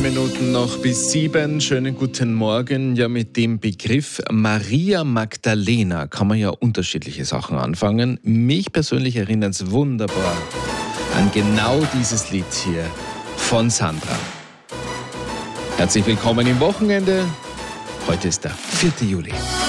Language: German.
Minuten noch bis 7. Schönen guten Morgen. Ja, mit dem Begriff Maria Magdalena kann man ja unterschiedliche Sachen anfangen. Mich persönlich erinnert es wunderbar an genau dieses Lied hier von Sandra. Herzlich willkommen im Wochenende. Heute ist der 4. Juli.